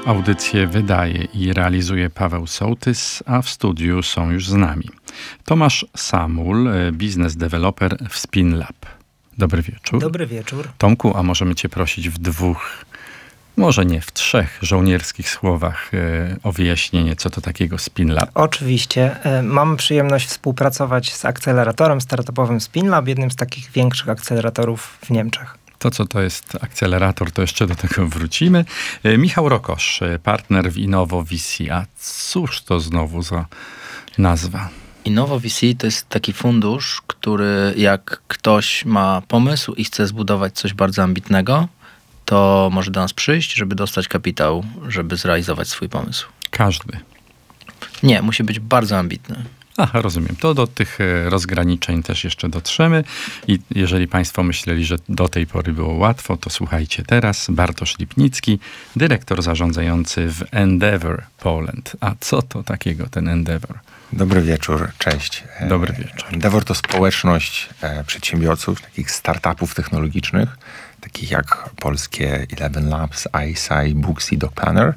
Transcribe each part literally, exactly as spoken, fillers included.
Audycję wydaje i realizuje Paweł Sołtys, a w studiu są już z nami Tomasz Samul, biznes developer w SpinLab. Dobry wieczór. Dobry wieczór. Tomku, a możemy cię prosić w dwóch, może nie w trzech żołnierskich słowach o wyjaśnienie, co to takiego SpinLab? Oczywiście. Mam przyjemność współpracować z akceleratorem startupowym SpinLab, jednym z takich większych akceleratorów w Niemczech. To, co to jest akcelerator, to jeszcze do tego wrócimy. Michał Rokosz, partner w Innovo V C. A cóż to znowu za nazwa? Innovo V C to jest taki fundusz, który jak ktoś ma pomysł i chce zbudować coś bardzo ambitnego, to może do nas przyjść, żeby dostać kapitał, żeby zrealizować swój pomysł. Każdy? Nie, musi być bardzo ambitny. Aha, rozumiem. To do tych rozgraniczeń też jeszcze dotrzemy. I jeżeli Państwo myśleli, że do tej pory było łatwo, to słuchajcie teraz. Bartosz Lipnicki, dyrektor zarządzający w Endeavor Poland. A co to takiego ten Endeavor? Dobry wieczór, cześć. Dobry wieczór. Endeavor to społeczność przedsiębiorców, takich startupów technologicznych, takich jak polskie Eleven Labs, iSci, Booksy, DocPlanner,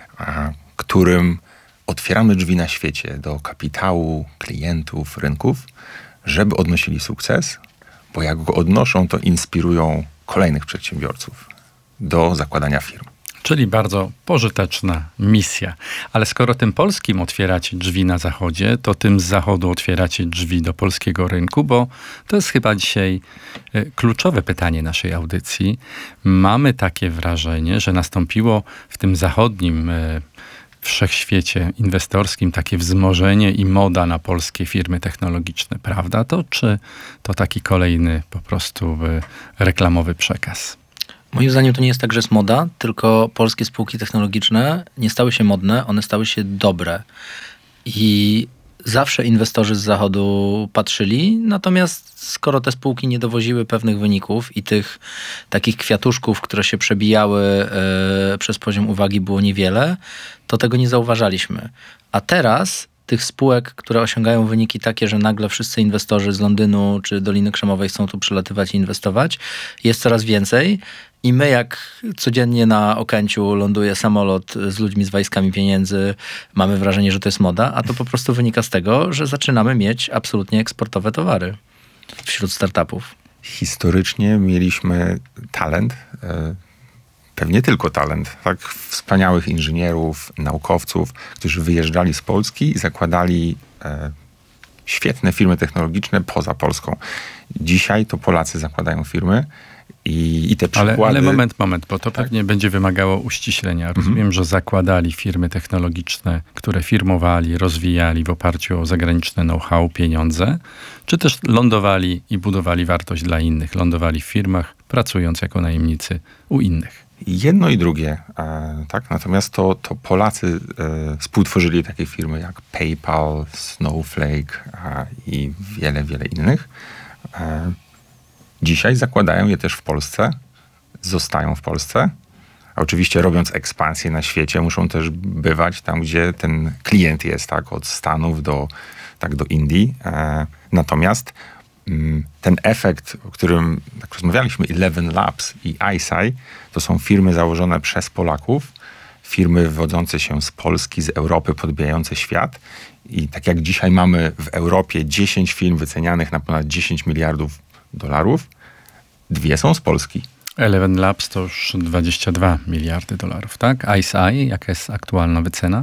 którym otwieramy drzwi na świecie do kapitału, klientów, rynków, żeby odnosili sukces, bo jak go odnoszą, to inspirują kolejnych przedsiębiorców do zakładania firm. Czyli bardzo pożyteczna misja. Ale skoro tym polskim otwieracie drzwi na zachodzie, to tym z zachodu otwieracie drzwi do polskiego rynku, bo to jest chyba dzisiaj kluczowe pytanie naszej audycji. Mamy takie wrażenie, że nastąpiło w tym zachodnim wszechświecie inwestorskim takie wzmożenie i moda na polskie firmy technologiczne, prawda? To czy to taki kolejny po prostu reklamowy przekaz? Moim zdaniem to nie jest tak, że jest moda, tylko polskie spółki technologiczne nie stały się modne, one stały się dobre. I zawsze inwestorzy z zachodu patrzyli, natomiast skoro te spółki nie dowoziły pewnych wyników i tych takich kwiatuszków, które się przebijały e, przez poziom uwagi było niewiele, to tego nie zauważaliśmy. A teraz tych spółek, które osiągają wyniki takie, że nagle wszyscy inwestorzy z Londynu czy Doliny Krzemowej chcą tu przylatywać i inwestować, jest coraz więcej. I my jak codziennie na Okęciu ląduje samolot z ludźmi z walizkami pieniędzy, mamy wrażenie, że to jest moda, a to po prostu wynika z tego, że zaczynamy mieć absolutnie eksportowe towary wśród startupów. Historycznie mieliśmy talent, pewnie tylko talent, tak? Wspaniałych inżynierów, naukowców, którzy wyjeżdżali z Polski i zakładali e, świetne firmy technologiczne poza Polską. Dzisiaj to Polacy zakładają firmy i, i te przykłady... Ale, ale moment, moment, bo to tak? pewnie będzie wymagało uściślenia. Rozumiem, mhm. że zakładali firmy technologiczne, które firmowali, rozwijali w oparciu o zagraniczne know-how, pieniądze, czy też lądowali i budowali wartość dla innych, lądowali w firmach, pracując jako najemnicy u innych. Jedno i drugie, e, tak? Natomiast to, to Polacy e, współtworzyli takie firmy jak PayPal, Snowflake a, i wiele, wiele innych. E, dzisiaj zakładają je też w Polsce, zostają w Polsce. A oczywiście robiąc ekspansję na świecie muszą też bywać tam, gdzie ten klient jest, tak? Od Stanów do, tak, do Indii. E, natomiast ten efekt, o którym tak rozmawialiśmy, Eleven Labs i iSci, to są firmy założone przez Polaków, firmy wywodzące się z Polski, z Europy, podbijające świat. I tak jak dzisiaj mamy w Europie dziesięć firm wycenianych na ponad dziesięć miliardów dolarów, dwie są z Polski. Eleven Labs to już dwadzieścia dwa miliardy dolarów, tak? iSci, jaka jest aktualna wycena?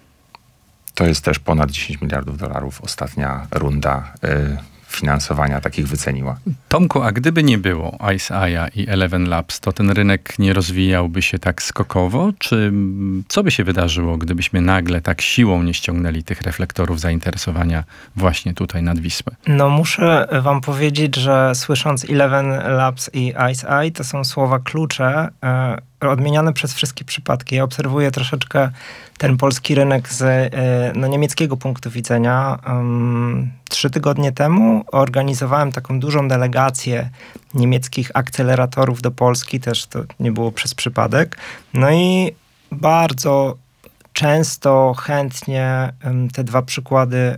To jest też ponad dziesięć miliardów dolarów. Ostatnia runda y- finansowania takich wyceniła. Tomku, a gdyby nie było iSci'a i Eleven Labs, to ten rynek nie rozwijałby się tak skokowo? Czy co by się wydarzyło, gdybyśmy nagle tak siłą nie ściągnęli tych reflektorów zainteresowania właśnie tutaj nad Wisłę? No muszę wam powiedzieć, że słysząc Eleven Labs i iSci, to są słowa klucze, e, odmieniane przez wszystkie przypadki. Ja obserwuję troszeczkę ten polski rynek z no, niemieckiego punktu widzenia. Um, trzy tygodnie temu organizowałem taką dużą delegację niemieckich akceleratorów do Polski, też to nie było przez przypadek. No i bardzo często, chętnie te dwa przykłady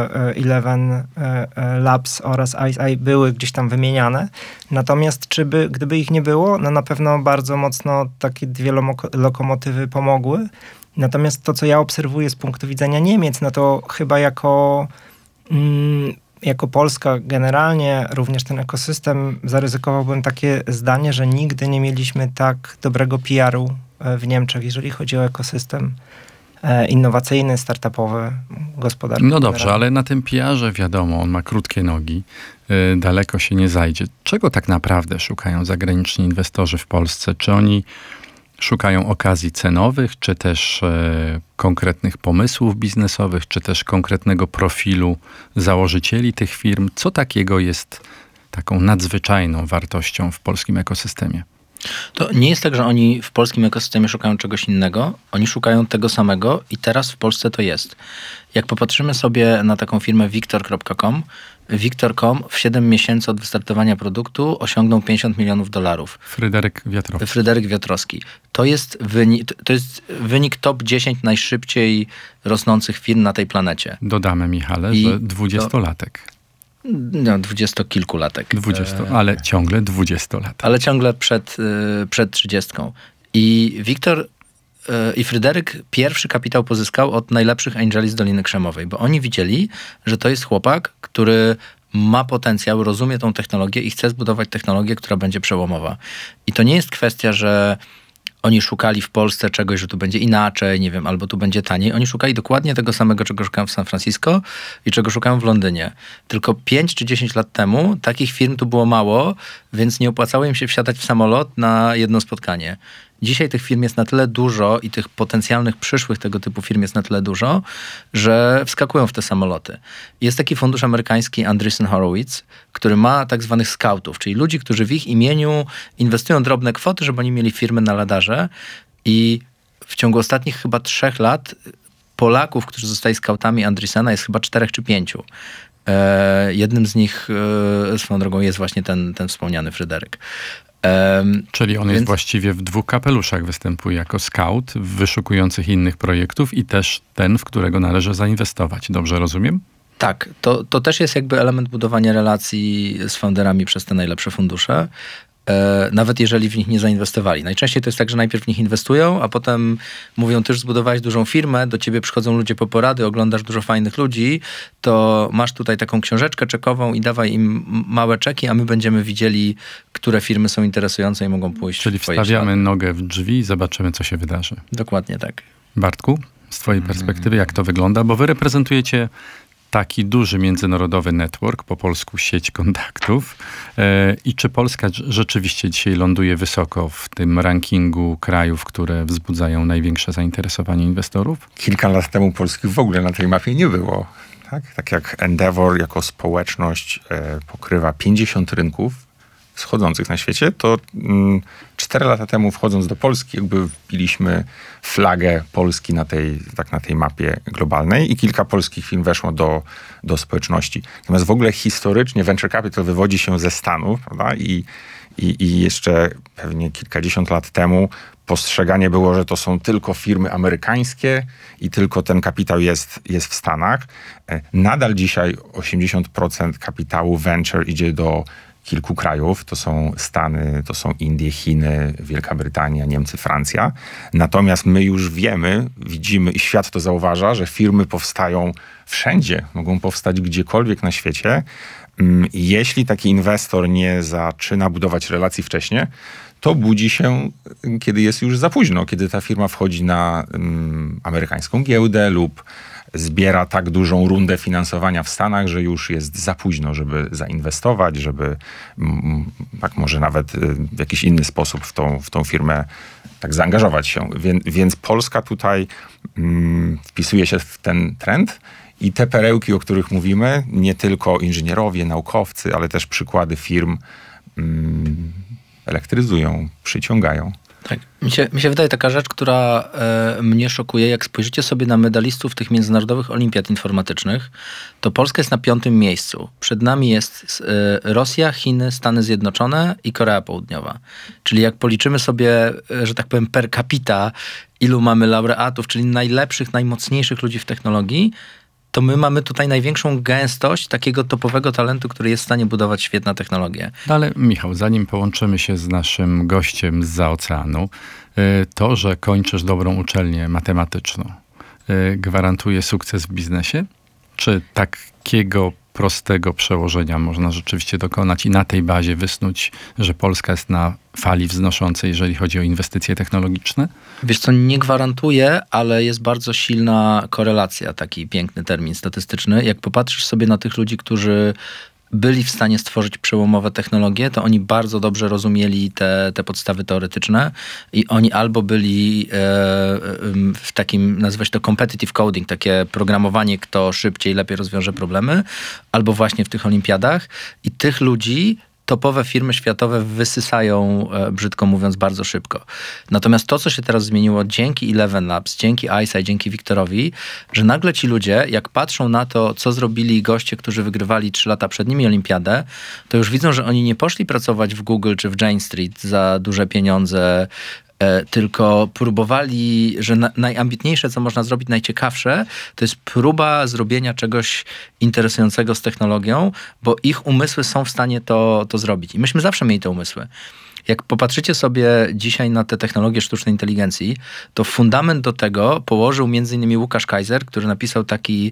Eleven Labs oraz I S I były gdzieś tam wymieniane. Natomiast czy by, gdyby ich nie było, no na pewno bardzo mocno takie dwie lokomotywy pomogły. Natomiast to, co ja obserwuję z punktu widzenia Niemiec, no to chyba jako, mm, jako Polska generalnie również ten ekosystem, zaryzykowałbym takie zdanie, że nigdy nie mieliśmy tak dobrego P R u w Niemczech, jeżeli chodzi o ekosystem innowacyjny, startupowy, gospodarczy. No dobrze, ale na tym P R ze wiadomo, on ma krótkie nogi, yy, daleko się nie zajdzie. Czego tak naprawdę szukają zagraniczni inwestorzy w Polsce? Czy oni szukają okazji cenowych, czy też yy, konkretnych pomysłów biznesowych, czy też konkretnego profilu założycieli tych firm? Co takiego jest taką nadzwyczajną wartością w polskim ekosystemie? To nie jest tak, że oni w polskim ekosystemie szukają czegoś innego. Oni szukają tego samego i teraz w Polsce to jest. Jak popatrzymy sobie na taką firmę Victor kropka com, Victor kropka com w siedem miesięcy od wystartowania produktu osiągnął pięćdziesiąt milionów dolarów. Fryderyk Wiatrowski. Fryderyk Wiatrowski. To jest, wynik, to jest wynik top dziesięć najszybciej rosnących firm na tej planecie. Dodamy, Michale, I że dwudziestolatek. No, dwudziestokilkulatek. Dwudziesto, ale ciągle dwudziestolatek. Ale ciągle przed, przed trzydziestką. I Wiktor i Fryderyk pierwszy kapitał pozyskał od najlepszych angeli z Doliny Krzemowej, bo oni widzieli, że to jest chłopak, który ma potencjał, rozumie tą technologię i chce zbudować technologię, która będzie przełomowa. I to nie jest kwestia, że oni szukali w Polsce czegoś, że tu będzie inaczej, nie wiem, albo tu będzie taniej. Oni szukali dokładnie tego samego, czego szukają w San Francisco i czego szukają w Londynie. Tylko pięć czy dziesięć lat temu takich firm tu było mało, więc nie opłacało im się wsiadać w samolot na jedno spotkanie. Dzisiaj tych firm jest na tyle dużo i tych potencjalnych przyszłych tego typu firm jest na tyle dużo, że wskakują w te samoloty. Jest taki fundusz amerykański Andreessen Horowitz, który ma tak zwanych scoutów, czyli ludzi, którzy w ich imieniu inwestują drobne kwoty, żeby oni mieli firmy na radarze i w ciągu ostatnich chyba trzech lat Polaków, którzy zostali scoutami Andreessena jest chyba czterech czy pięciu. E, jednym z nich e, swoją drogą jest właśnie ten, ten wspomniany Fryderyk. Um, Czyli on więc... jest właściwie w dwóch kapeluszach, występuje jako scout wyszukujących innych projektów i też ten, w którego należy zainwestować. Dobrze rozumiem? Tak, to, to też jest jakby element budowania relacji z founderami przez te najlepsze fundusze, e, nawet jeżeli w nich nie zainwestowali. Najczęściej to jest tak, że najpierw w nich inwestują, a potem mówią, ty już zbudowałeś dużą firmę, do ciebie przychodzą ludzie po porady, oglądasz dużo fajnych ludzi, to masz tutaj taką książeczkę czekową i dawaj im małe czeki, a my będziemy widzieli, które firmy są interesujące i mogą pójść. Czyli w twoje wstawiamy ślady. nogę w drzwi i zobaczymy, co się wydarzy. Dokładnie tak. Bartku, z twojej perspektywy, jak to wygląda? Bo wy reprezentujecie taki duży międzynarodowy network, po polsku sieć kontaktów. E, I czy Polska rzeczywiście dzisiaj ląduje wysoko w tym rankingu krajów, które wzbudzają największe zainteresowanie inwestorów? Kilka lat temu Polski w ogóle na tej mapie nie było. Tak, tak jak Endeavor jako społeczność e, pokrywa pięćdziesiąt rynków wschodzących na świecie, to mm, cztery lata temu wchodząc do Polski jakby wbiliśmy flagę Polski na tej, tak na tej mapie globalnej i kilka polskich firm weszło do, do społeczności. Natomiast w ogóle historycznie venture capital wywodzi się ze Stanów, prawda? I, i, i jeszcze pewnie kilkadziesiąt lat temu postrzeganie było, że to są tylko firmy amerykańskie i tylko ten kapitał jest, jest w Stanach. Nadal dzisiaj osiemdziesiąt procent kapitału venture idzie do kilku krajów. To są Stany, to są Indie, Chiny, Wielka Brytania, Niemcy, Francja. Natomiast my już wiemy, widzimy i świat to zauważa, że firmy powstają wszędzie. Mogą powstać gdziekolwiek na świecie. Jeśli taki inwestor nie zaczyna budować relacji wcześniej, to budzi się, kiedy jest już za późno, kiedy ta firma wchodzi na um, amerykańską giełdę lub zbiera tak dużą rundę finansowania w Stanach, że już jest za późno, żeby zainwestować, żeby m, tak może nawet y, w jakiś inny sposób w tą, w tą firmę tak zaangażować się. Wie, więc Polska tutaj mm, wpisuje się w ten trend i te perełki, o których mówimy, nie tylko inżynierowie, naukowcy, ale też przykłady firm mm, elektryzują, przyciągają. Tak. Mi się, mi się wydaje taka rzecz, która e, mnie szokuje. Jak spojrzycie sobie na medalistów tych międzynarodowych olimpiad informatycznych, to Polska jest na piątym miejscu. Przed nami jest e, Rosja, Chiny, Stany Zjednoczone i Korea Południowa. Czyli jak policzymy sobie, e, że tak powiem, per capita, ilu mamy laureatów, czyli najlepszych, najmocniejszych ludzi w technologii, to my mamy tutaj największą gęstość takiego topowego talentu, który jest w stanie budować świetne technologie. No ale Michał, zanim połączymy się z naszym gościem zza oceanu, to, że kończysz dobrą uczelnię matematyczną, gwarantuje sukces w biznesie? Czy takiego prostego przełożenia można rzeczywiście dokonać i na tej bazie wysnuć, że Polska jest na fali wznoszącej, jeżeli chodzi o inwestycje technologiczne? Wiesz co, nie gwarantuje, ale jest bardzo silna korelacja, taki piękny termin statystyczny. Jak popatrzysz sobie na tych ludzi, którzy byli w stanie stworzyć przełomowe technologie, to oni bardzo dobrze rozumieli te, te podstawy teoretyczne i oni albo byli e, w takim, nazywa się to competitive coding, takie programowanie, kto szybciej, lepiej rozwiąże problemy, albo właśnie w tych olimpiadach i tych ludzi topowe firmy światowe wysysają, e, brzydko mówiąc, bardzo szybko. Natomiast to, co się teraz zmieniło dzięki Eleven Labs, dzięki ICEYE, dzięki Wiktorowi, że nagle ci ludzie, jak patrzą na to, co zrobili goście, którzy wygrywali trzy lata przed nimi olimpiadę, to już widzą, że oni nie poszli pracować w Google czy w Jane Street za duże pieniądze, e, tylko próbowali, że na, najambitniejsze, co można zrobić, najciekawsze, to jest próba zrobienia czegoś interesującego z technologią, bo ich umysły są w stanie to, to zrobić. I myśmy zawsze mieli te umysły. Jak popatrzycie sobie dzisiaj na te technologie sztucznej inteligencji, to fundament do tego położył między innymi Łukasz Kaiser, który napisał taki,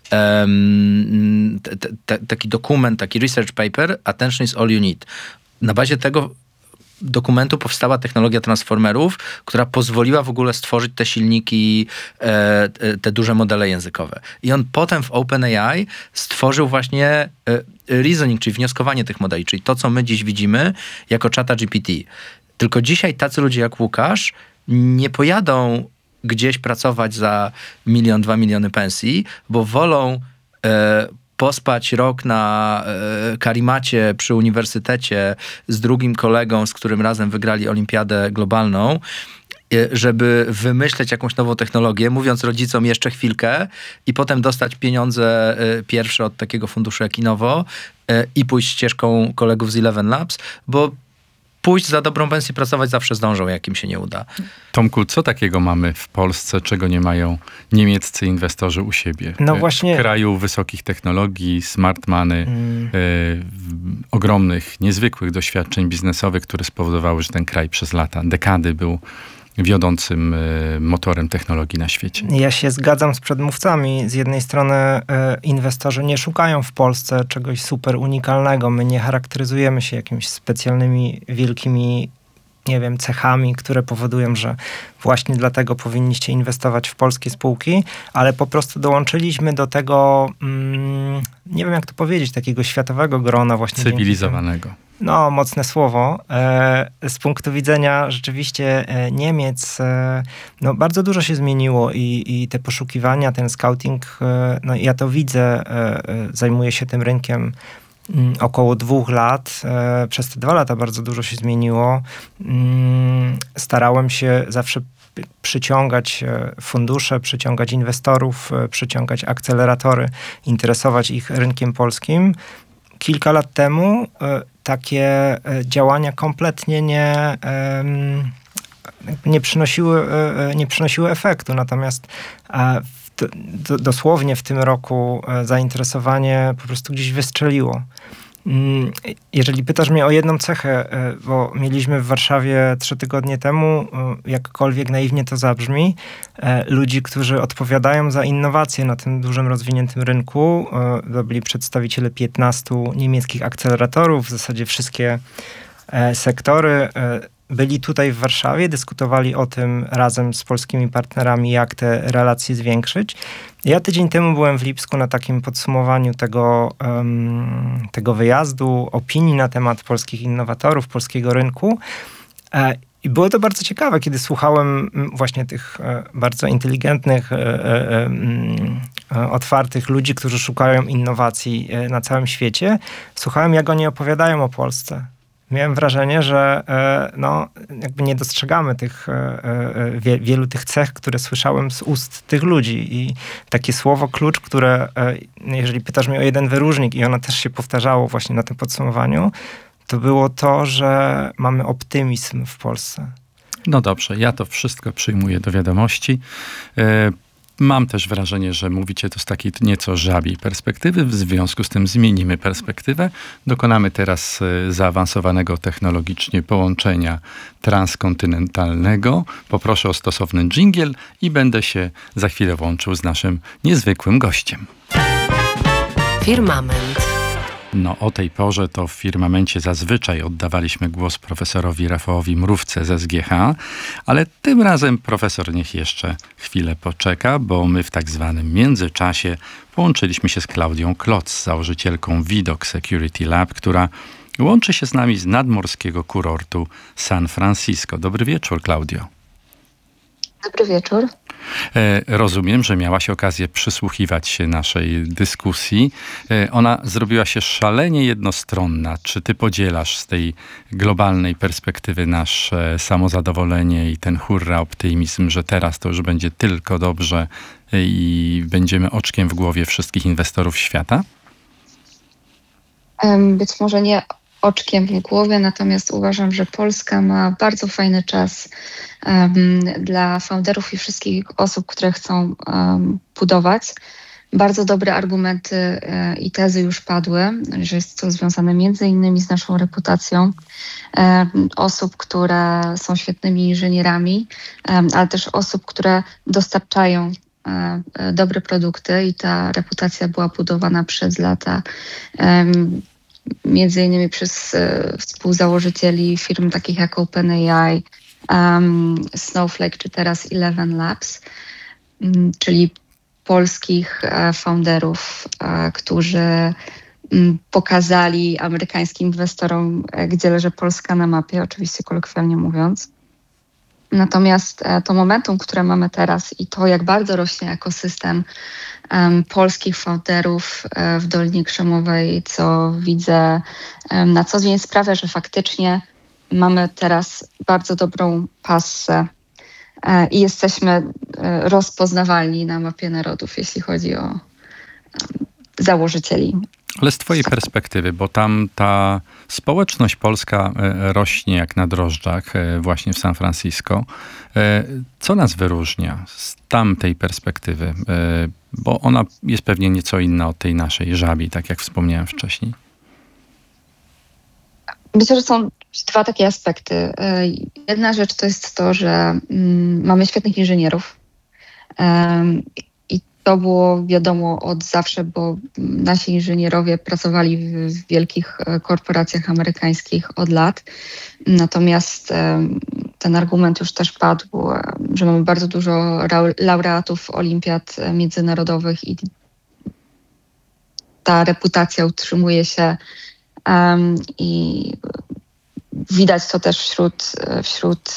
um, t, t, taki dokument, taki research paper, Attention is all you need. Na bazie tego dokumentu powstała technologia transformerów, która pozwoliła w ogóle stworzyć te silniki, e, te duże modele językowe. I on potem w OpenAI stworzył właśnie e, reasoning, czyli wnioskowanie tych modeli, czyli to, co my dziś widzimy jako czata G P T. Tylko dzisiaj tacy ludzie jak Łukasz nie pojadą gdzieś pracować za milion, dwa miliony pensji, bo wolą e, pospać rok na e, karimacie przy uniwersytecie z drugim kolegą, z którym razem wygrali olimpiadę globalną, e, żeby wymyśleć jakąś nową technologię, mówiąc rodzicom jeszcze chwilkę i potem dostać pieniądze e, pierwsze od takiego funduszu jak Innovo e, i pójść ścieżką kolegów z Eleven Labs, bo pójść za dobrą pensję pracować zawsze zdążą, jak im się nie uda. Tomku, co takiego mamy w Polsce, czego nie mają niemieccy inwestorzy u siebie? No właśnie. W kraju wysokich technologii, smart money, mm. y, ogromnych, niezwykłych doświadczeń biznesowych, które spowodowały, że ten kraj przez lata, dekady był wiodącym y, motorem technologii na świecie. Ja się zgadzam z przedmówcami. Z jednej strony y, inwestorzy nie szukają w Polsce czegoś super unikalnego. My nie charakteryzujemy się jakimiś specjalnymi, wielkimi, nie wiem, cechami, które powodują, że właśnie dlatego powinniście inwestować w polskie spółki, ale po prostu dołączyliśmy do tego, mm, nie wiem jak to powiedzieć, takiego światowego grona właśnie. Cywilizowanego. No, mocne słowo. E, z punktu widzenia rzeczywiście e, Niemiec, e, no bardzo dużo się zmieniło i, i te poszukiwania, ten scouting, e, no ja to widzę, e, e, zajmuję się tym rynkiem m, około dwóch lat. E, przez te dwa lata bardzo dużo się zmieniło. Mm, starałem się zawsze przyciągać fundusze, przyciągać inwestorów, przyciągać akceleratory, interesować ich rynkiem polskim. Kilka lat temu e, takie działania kompletnie nie, nie, przynosiły, nie przynosiły efektu. Natomiast w, do, dosłownie w tym roku zainteresowanie po prostu gdzieś wystrzeliło. Jeżeli pytasz mnie o jedną cechę, bo mieliśmy w Warszawie trzy tygodnie temu, jakkolwiek naiwnie to zabrzmi, ludzi, którzy odpowiadają za innowacje na tym dużym, rozwiniętym rynku. To byli przedstawiciele piętnastu niemieckich akceleratorów, w zasadzie wszystkie sektory. Byli tutaj w Warszawie, dyskutowali o tym razem z polskimi partnerami, jak te relacje zwiększyć. Ja tydzień temu byłem w Lipsku na takim podsumowaniu tego, um, tego wyjazdu, opinii na temat polskich innowatorów, polskiego rynku. E, I było to bardzo ciekawe, kiedy słuchałem właśnie tych e, bardzo inteligentnych, e, e, e, otwartych ludzi, którzy szukają innowacji e, na całym świecie. Słuchałem, jak oni opowiadają o Polsce. Miałem wrażenie, że e, no, jakby nie dostrzegamy tych e, e, wie, wielu tych cech, które słyszałem z ust tych ludzi. I takie słowo klucz, które e, jeżeli pytasz mnie o jeden wyróżnik i ono też się powtarzało właśnie na tym podsumowaniu, to było to, że mamy optymizm w Polsce. No dobrze, ja to wszystko przyjmuję do wiadomości. E, Mam też wrażenie, że mówicie to z takiej nieco żabiej perspektywy. W związku z tym zmienimy perspektywę. Dokonamy teraz zaawansowanego technologicznie połączenia transkontynentalnego. Poproszę o stosowny dżingiel i będę się za chwilę łączył z naszym niezwykłym gościem. Firmament. No o tej porze to w Firmamencie zazwyczaj oddawaliśmy głos profesorowi Rafałowi Mrówce z S G H, ale tym razem profesor niech jeszcze chwilę poczeka, bo my w tak zwanym międzyczasie połączyliśmy się z Klaudią Klotz, założycielką Widok Security Lab, która łączy się z nami z nadmorskiego kurortu San Francisco. Dobry wieczór, Klaudio. Dobry wieczór. Rozumiem, że miałaś okazję przysłuchiwać się naszej dyskusji. Ona zrobiła się szalenie jednostronna. Czy ty podzielasz z tej globalnej perspektywy nasze samozadowolenie i ten hurra optymizm, że teraz to już będzie tylko dobrze i będziemy oczkiem w głowie wszystkich inwestorów świata? Być może nie oczkiem w głowie, natomiast uważam, że Polska ma bardzo fajny czas um, dla founderów i wszystkich osób, które chcą um, budować. Bardzo dobre argumenty e, i tezy już padły, że jest to związane między innymi z naszą reputacją e, osób, które są świetnymi inżynierami, e, ale też osób, które dostarczają e, e, dobre produkty i ta reputacja była budowana przez lata. E, między innymi przez e, współzałożycieli firm takich jak OpenAI, um, Snowflake czy teraz Eleven Labs, um, czyli polskich e, founderów, e, którzy m, pokazali amerykańskim inwestorom, e, gdzie leży Polska na mapie, oczywiście kolokwialnie mówiąc. Natomiast e, to momentum, które mamy teraz i to, jak bardzo rośnie ekosystem um, polskich founderów e, w Dolinie Krzemowej, co widzę um, na co dzień, sprawia, że faktycznie mamy teraz bardzo dobrą passę e, i jesteśmy e, rozpoznawalni na mapie narodów, jeśli chodzi o um, założycieli. Ale z twojej perspektywy, bo tam ta społeczność polska rośnie jak na drożdżach właśnie w San Francisco. Co nas wyróżnia z tamtej perspektywy? Bo ona jest pewnie nieco inna od tej naszej żabi, tak jak wspomniałem wcześniej. Myślę, że są dwa takie aspekty. Jedna rzecz to jest to, że mamy świetnych inżynierów. To było wiadomo od zawsze, bo nasi inżynierowie pracowali w wielkich korporacjach amerykańskich od lat. Natomiast ten argument już też padł, że mamy bardzo dużo laureatów olimpiad międzynarodowych i ta reputacja utrzymuje się i widać to też wśród, wśród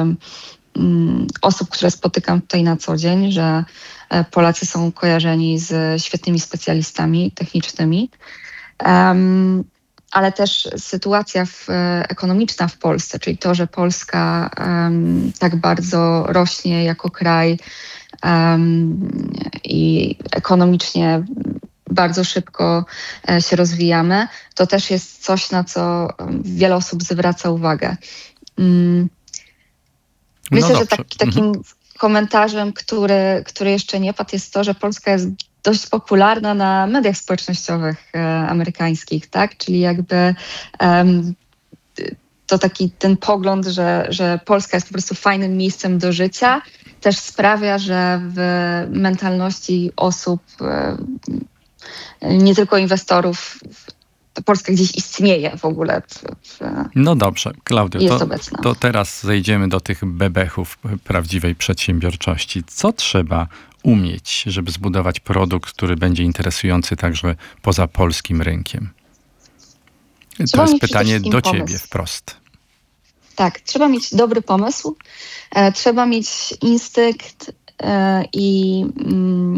osób, które spotykam tutaj na co dzień, że Polacy są kojarzeni z świetnymi specjalistami technicznymi, um, ale też sytuacja w, ekonomiczna w Polsce, czyli to, że Polska um, tak bardzo rośnie jako kraj um, i ekonomicznie bardzo szybko się rozwijamy, to też jest coś, na co wiele osób zwraca uwagę. Um, myślę, no że tak, takim mhm. komentarzem, który, który jeszcze nie padł, jest to, że Polska jest dość popularna na mediach społecznościowych e, amerykańskich, tak? Czyli jakby um, to taki ten pogląd, że, że Polska jest po prostu fajnym miejscem do życia, też sprawia, że w mentalności osób, e, nie tylko inwestorów, Polska gdzieś istnieje w ogóle. W, w, no dobrze, Klaudio, jest to, obecna. to teraz zejdziemy do tych bebechów prawdziwej przedsiębiorczości. Co trzeba umieć, żeby zbudować produkt, który będzie interesujący także poza polskim rynkiem? Trzeba to jest pytanie do pomysł. ciebie wprost. Tak, trzeba mieć dobry pomysł, e, trzeba mieć instynkt e, i mm,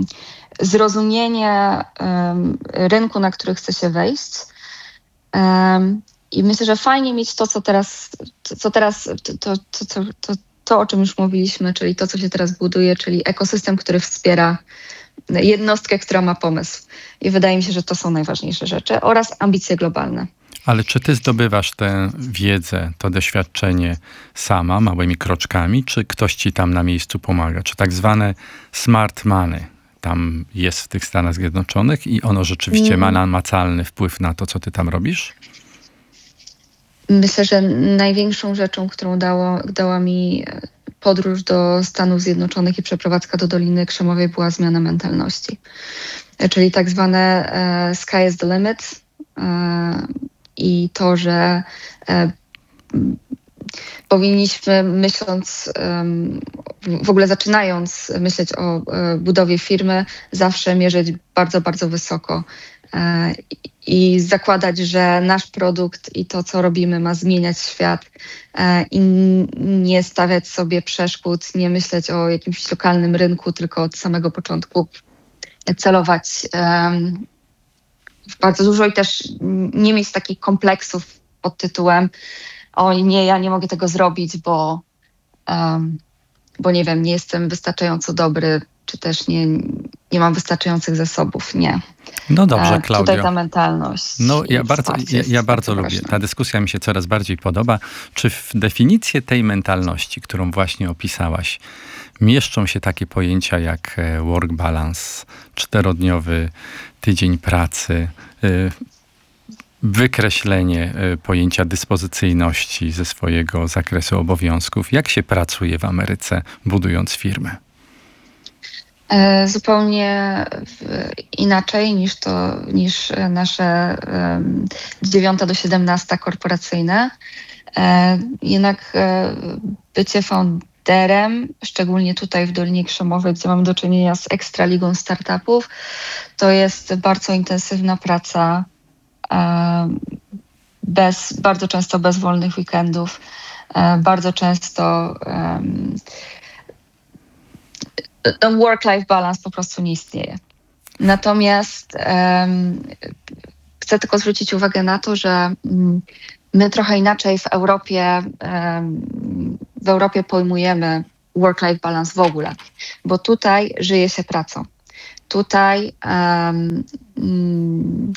zrozumienie um, rynku, na który chce się wejść. Um, I myślę, że fajnie mieć to, co teraz, to, co teraz, to, to, to, to, to, o czym już mówiliśmy, czyli to, co się teraz buduje, czyli ekosystem, który wspiera jednostkę, która ma pomysł. I wydaje mi się, że to są najważniejsze rzeczy oraz ambicje globalne. Ale czy ty zdobywasz tę wiedzę, to doświadczenie sama, małymi kroczkami, czy ktoś ci tam na miejscu pomaga? Czy tak zwane smart money tam jest w tych Stanach Zjednoczonych i ono rzeczywiście mm. ma namacalny wpływ na to, co ty tam robisz? Myślę, że największą rzeczą, którą dało, dała mi podróż do Stanów Zjednoczonych i przeprowadzka do Doliny Krzemowej była zmiana mentalności. Czyli tak zwane e, sky is the limit e, i to, że e, powinniśmy myśląc, e, w ogóle zaczynając myśleć o e, budowie firmy, zawsze mierzyć bardzo, bardzo wysoko. E, I zakładać, że nasz produkt i to, co robimy, ma zmieniać świat e, i nie stawiać sobie przeszkód, nie myśleć o jakimś lokalnym rynku, tylko od samego początku celować um, w bardzo dużo i też nie mieć takich kompleksów pod tytułem o nie, ja nie mogę tego zrobić, bo, um, bo nie wiem, nie jestem wystarczająco dobry, czy też nie, nie mam wystarczających zasobów. Nie. No dobrze, Klaudio. Tutaj ta mentalność. No ja bardzo, ja, ja bardzo lubię. Ta dyskusja mi się coraz bardziej podoba. Czy w definicję tej mentalności, którą właśnie opisałaś, mieszczą się takie pojęcia jak work balance, czterodniowy tydzień pracy, wykreślenie pojęcia dyspozycyjności ze swojego zakresu obowiązków? Jak się pracuje w Ameryce, budując firmę? Zupełnie inaczej niż to, niż nasze dziewiąta do siedemnasta korporacyjne. Jednak bycie founderem, szczególnie tutaj w Dolinie Krzemowej, gdzie mamy do czynienia z ekstraligą startupów, to jest bardzo intensywna praca, bez, bardzo często bez wolnych weekendów, bardzo często ten work-life balance po prostu nie istnieje. Natomiast um, chcę tylko zwrócić uwagę na to, że um, my trochę inaczej w Europie, um, w Europie pojmujemy work-life balance w ogóle, bo tutaj żyje się pracą. Tutaj um, um,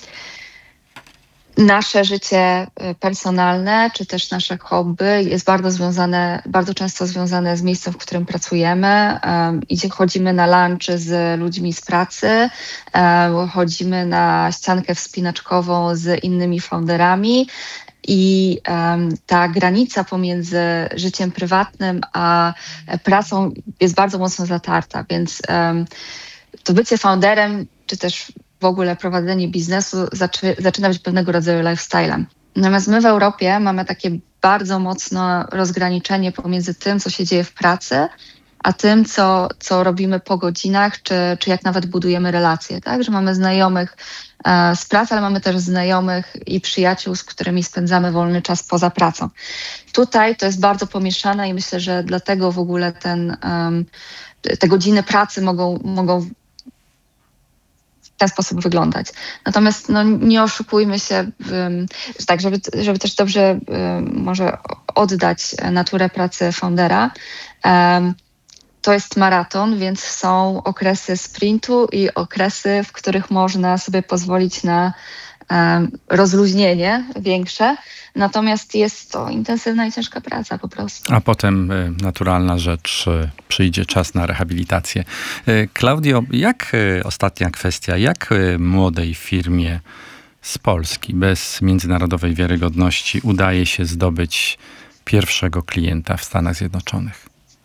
nasze życie personalne, czy też nasze hobby jest bardzo związane, bardzo często związane z miejscem, w którym pracujemy. Um, idzie, chodzimy na lunch z ludźmi z pracy, um, chodzimy na ściankę wspinaczkową z innymi founderami i um, ta granica pomiędzy życiem prywatnym a pracą jest bardzo mocno zatarta, więc um, to bycie founderem, czy też w ogóle prowadzenie biznesu zaczy, zaczyna być pewnego rodzaju lifestylem. Natomiast my w Europie mamy takie bardzo mocno rozgraniczenie pomiędzy tym, co się dzieje w pracy, a tym, co, co robimy po godzinach, czy, czy jak nawet budujemy relacje. Tak? Że mamy znajomych e, z pracy, ale mamy też znajomych i przyjaciół, z którymi spędzamy wolny czas poza pracą. Tutaj to jest bardzo pomieszane i myślę, że dlatego w ogóle ten, um, te godziny pracy mogą, mogą w ten sposób wyglądać. Natomiast no, nie oszukujmy się, um, tak, żeby, żeby też dobrze um, może oddać naturę pracy foundera. Um, to jest maraton, więc są okresy sprintu i okresy, w których można sobie pozwolić na um, rozluźnienie większe. Natomiast jest to intensywna i ciężka praca po prostu. A potem y, naturalna rzecz, y, przyjdzie czas na rehabilitację. Y, Klaudio, jak y, ostatnia kwestia, jak y, młodej firmie z Polski bez międzynarodowej wiarygodności udaje się zdobyć pierwszego klienta w Stanach Zjednoczonych?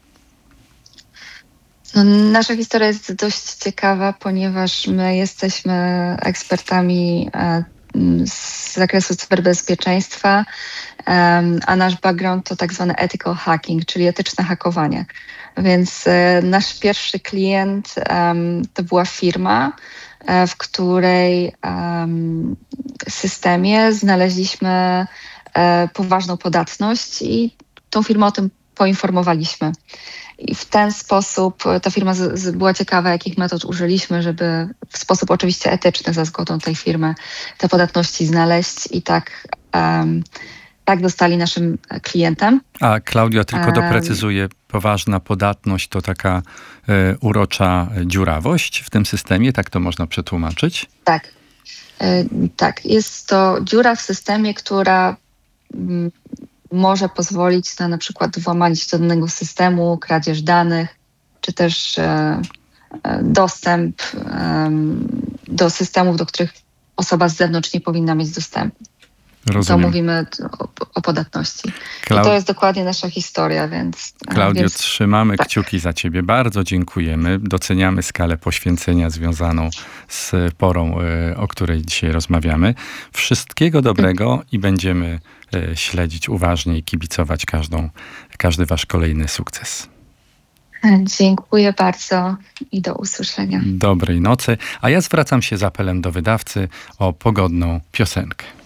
No, nasza historia jest dość ciekawa, ponieważ my jesteśmy ekspertami e, z zakresu cyberbezpieczeństwa, um, a nasz background to tak zwany ethical hacking, czyli etyczne hakowanie. Więc e, nasz pierwszy klient um, to była firma, e, w której um, systemie znaleźliśmy e, poważną podatność i tą firmę o tym poinformowaliśmy. I w ten sposób ta firma z, z była ciekawa, jakich metod użyliśmy, żeby w sposób oczywiście etyczny, za zgodą tej firmy, te podatności znaleźć i tak, um, tak dostali naszym klientem. A Klaudia, tylko doprecyzuję, poważna podatność to taka e, urocza dziurawość w tym systemie, tak to można przetłumaczyć? Tak, e, tak. Jest to dziura w systemie, która m, może pozwolić na na przykład włamanie się do danego systemu, kradzież danych, czy też e, e, dostęp e, do systemów, do których osoba z zewnątrz nie powinna mieć dostępu. Rozumiem. To mówimy o, o podatności. Klau... I to jest dokładnie nasza historia, więc... Klaudio, więc, trzymamy tak. kciuki za ciebie. Bardzo dziękujemy. Doceniamy skalę poświęcenia związaną z porą, o której dzisiaj rozmawiamy. Wszystkiego dobrego i będziemy śledzić uważnie i kibicować każdą, każdy wasz kolejny sukces. Dziękuję bardzo i do usłyszenia. Dobrej nocy. A ja zwracam się z apelem do wydawcy o pogodną piosenkę.